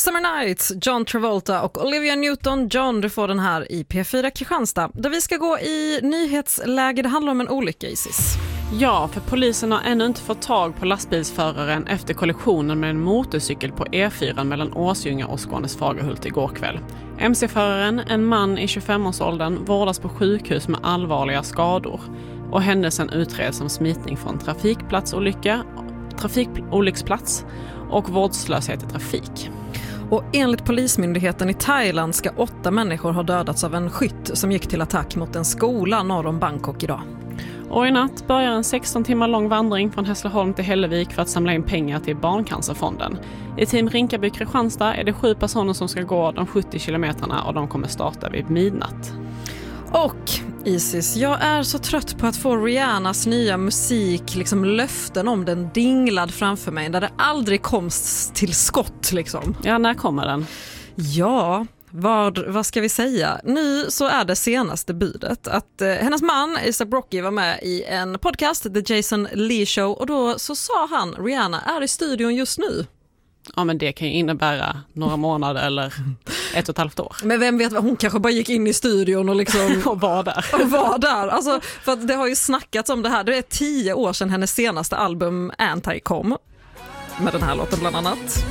Summer Nights, John Travolta och Olivia Newton-John, du får den här i P4 Kristianstad. Där vi ska gå i nyhetsläge, det handlar om en olycka, Isis. Ja, för polisen har ännu inte fått tag på lastbilsföraren efter kollisionen med en motorcykel på E4 mellan Åsljunga och Skånes Fagerhult igår kväll. MC-föraren, en man i 25-årsåldern, vårdas på sjukhus med allvarliga skador. Och händelsen utreds som smitning från trafikolycksplats och vårdslöshet i trafik. Och enligt polismyndigheten i Thailand ska 8 människor ha dödats av en skytt som gick till attack mot en skola norr om Bangkok idag. Och i natt börjar en 16 timmar lång vandring från Hässleholm till Hällevik för att samla in pengar till Barncancerfonden. I team Rinkaby Kristianstad är det 7 personer som ska gå de 70 kilometerna och de kommer starta vid midnatt. Och Isis, jag är så trött på att få Rihannas nya musik, liksom löften om den dinglad framför mig där det aldrig koms till skott liksom. Ja, när kommer den? Ja, vad ska vi säga? Nu så är det senaste budet att hennes man A$AP Rocky var med i en podcast, The Jason Lee Show, och då så sa han, Rihanna är i studion just nu. Ja, men det kan ju innebära några månader eller 1,5 år. Men vem vet vad, hon kanske bara gick in i studion och liksom och var där. Alltså, för att det har ju snackats om det här. Det är 10 år sedan hennes senaste album Anti kom. Med den här låten bland annat.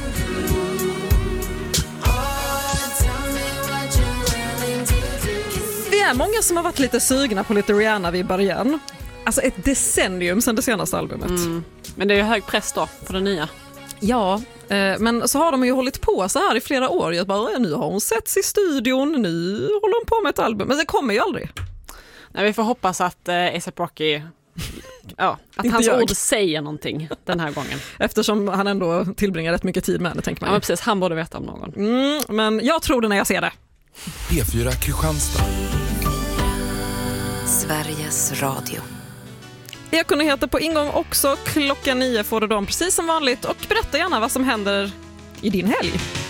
Vi är många som har varit lite sugna på lite Rihanna-vibbar igen. Alltså ett decennium sedan det senaste albumet. Men det är ju hög press då på den nya. Ja, men så har de ju hållit på så här i flera år. Jag bara, nu har hon setts i studion, nu håller hon på med ett album. Men det kommer ju aldrig. Nej, vi får hoppas att A$AP Rocky, att hans ord säger någonting den här gången. Eftersom han ändå tillbringar rätt mycket tid med det, tänker man. Ja, men precis. Han borde veta om någon. Men jag tror det när jag ser det. P4 Kristianstad. Sveriges Radio. Ekonyheter på ingång också. 9:00 får du dem precis som vanligt. Och berätta gärna vad som händer i din helg.